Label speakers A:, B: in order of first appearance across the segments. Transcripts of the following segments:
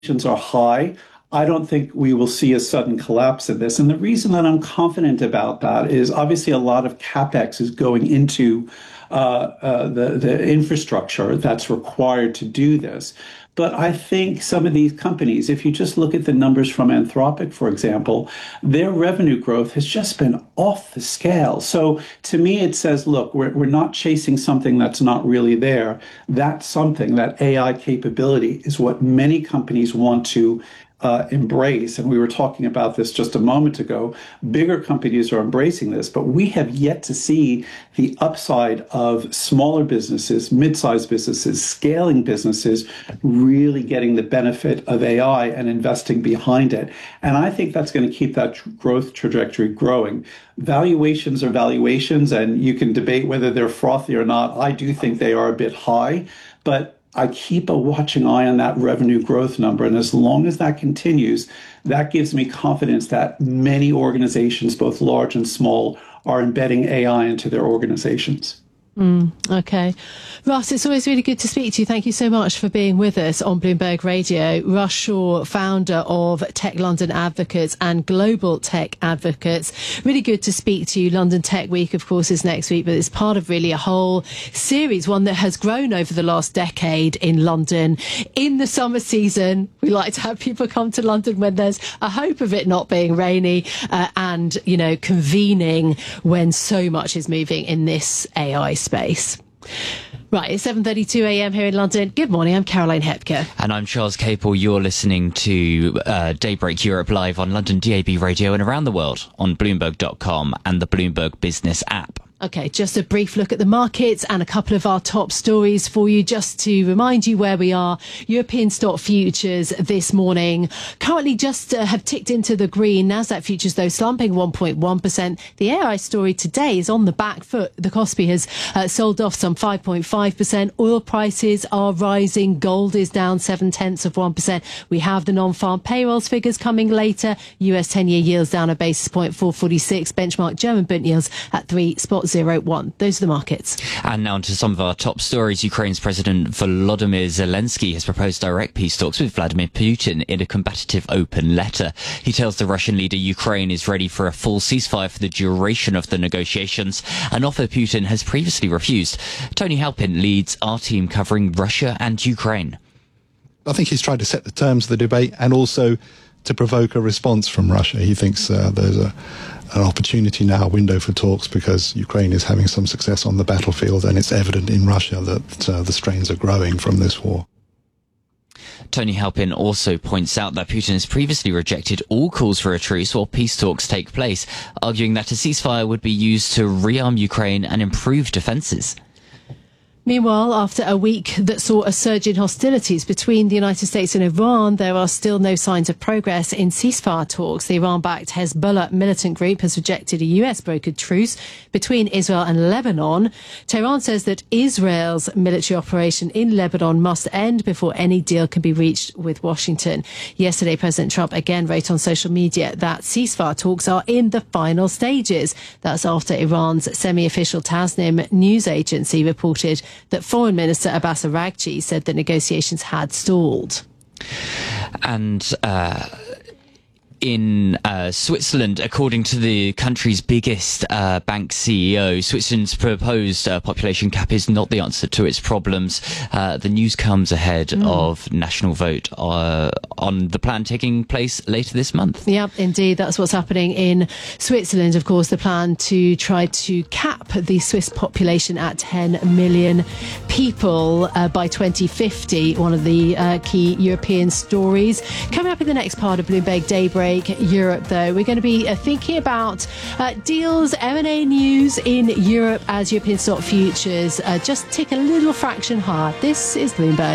A: are high. I don't think we will see a sudden collapse of this. And the reason that I'm confident about that is obviously a lot of capex is going into the infrastructure that's required to do this. But I think some of these companies, if you just look at the numbers from Anthropic, for example, their revenue growth has just been off the scale. So to me, it says, look, we're not chasing something that's not really there. That something, that AI capability, is what many companies want to embrace. And we were talking about this just a moment ago. Bigger companies are embracing this, but we have yet to see the upside of smaller businesses, mid-sized businesses, scaling businesses, really getting the benefit of AI and investing behind it. And I think that's going to keep that growth trajectory growing. Valuations are valuations, and you can debate whether they're frothy or not. I do think they are a bit high, but I keep a watching eye on that revenue growth number. And as long as that continues, that gives me confidence that many organizations, both large and small, are embedding AI into their organizations.
B: Okay. Russ, it's always really good to speak to you. Thank you so much for being with us on Bloomberg Radio. Russ Shaw, founder of Tech London Advocates and Global Tech Advocates. Really good to speak to you. London Tech Week, of course, is next week, but it's part of really a whole series, one that has grown over the last decade in London. In the summer season, we like to have people come to London when there's a hope of it not being rainy, and, you know, convening when so much is moving in this AI space. Right, it's 7:32 a.m. here in London. Good morning, I'm Caroline Hepker.
C: And I'm Charles Capel. You're listening to Daybreak Europe live on London DAB Radio and around the world on Bloomberg.com and the Bloomberg Business app.
B: Okay, just a brief look at the markets and a couple of our top stories for you, just to remind you where we are. European stock futures this morning currently just have ticked into the green. Nasdaq futures, though, slumping 1.1%. The AI story today is on the back foot. The Kospi has sold off some 5.5%. Oil prices are rising. Gold is down 0.7%. We have the non-farm payrolls figures coming later. US 10-year yields down a basis point, 4.46. Benchmark German Bund yields at 3.01. Those are the markets.
C: And now on to some of our top stories. Ukraine's President Volodymyr Zelensky has proposed direct peace talks with Vladimir Putin in a combative open letter. He tells the Russian leader Ukraine is ready for a full ceasefire for the duration of the negotiations, an offer Putin has previously refused. Tony Halpin leads our team covering Russia and Ukraine.
D: I think he's tried to set the terms of the debate and also to provoke a response from Russia. He thinks there's an opportunity now, a window for talks, because Ukraine is having some success on the battlefield, and it's evident in Russia that the strains are growing from this war.
C: Tony Halpin also points out that Putin has previously rejected all calls for a truce while peace talks take place, arguing that a ceasefire would be used to rearm Ukraine and improve defences.
B: Meanwhile, after a week that saw a surge in hostilities between the United States and Iran, there are still no signs of progress in ceasefire talks. The Iran-backed Hezbollah militant group has rejected a US-brokered truce between Israel and Lebanon. Tehran says that Israel's military operation in Lebanon must end before any deal can be reached with Washington. Yesterday, President Trump again wrote on social media that ceasefire talks are in the final stages. That's after Iran's semi-official Tasnim news agency reported that Foreign Minister Abbas Araghchi said that negotiations had stalled.
C: And in Switzerland, according to the country's biggest bank CEO, Switzerland's proposed population cap is not the answer to its problems. The news comes ahead of national vote on the plan taking place later this month.
B: Yeah, indeed. That's what's happening in Switzerland. Of course, the plan to try to cap the Swiss population at 10 million people by 2050, one of the key European stories. Coming up in the next part of Bloomberg Daybreak Europe, though, we're going to be thinking about deals, M&A news in Europe as European stock futures just tick a little fraction higher. This is Bloomberg.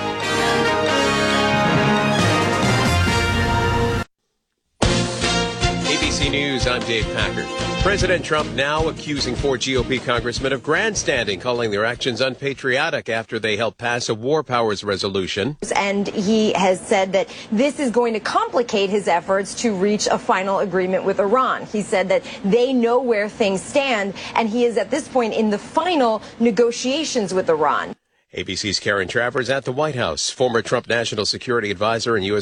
E: ABC News, I'm Dave Packard. President Trump now accusing 4 GOP congressmen of grandstanding, calling their actions unpatriotic after they helped pass a war powers resolution.
F: And he has said that this is going to complicate his efforts to reach a final agreement with Iran. He said that they know where things stand, and he is at this point in the final negotiations with Iran.
E: ABC's Karen Travers at the White House. Former Trump National Security Advisor and U.S.